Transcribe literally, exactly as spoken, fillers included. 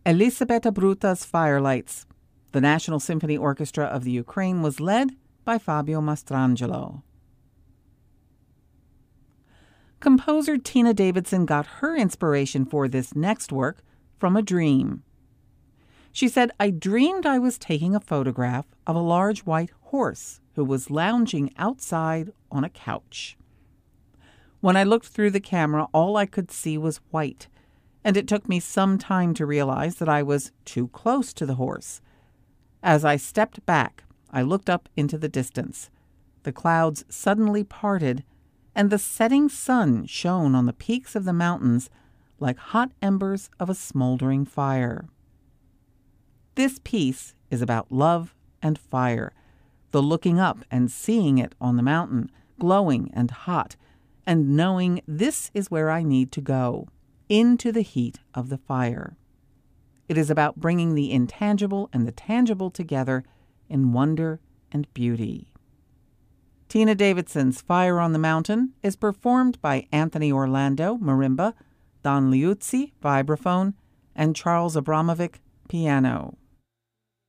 Elisabetta Bruta's Firelights. The National Symphony Orchestra of the Ukraine was led by Fabio Mastrangelo. Composer Tina Davidson got her inspiration for this next work from a dream. She said, "I dreamed I was taking a photograph of a large white horse who was lounging outside on a couch. When I looked through the camera, all I could see was white, and it took me some time to realize that I was too close to the horse. As I stepped back, I looked up into the distance. The clouds suddenly parted, and the setting sun shone on the peaks of the mountains like hot embers of a smoldering fire." This piece is about love and fire, the looking up and seeing it on the mountain, glowing and hot, and knowing this is where I need to go, into the heat of the fire. It is about bringing the intangible and the tangible together in wonder and beauty. Tina Davidson's Fire on the Mountain is performed by Anthony Orlando, marimba, Don Liuzzi, vibraphone, and Charles Abramovic, piano.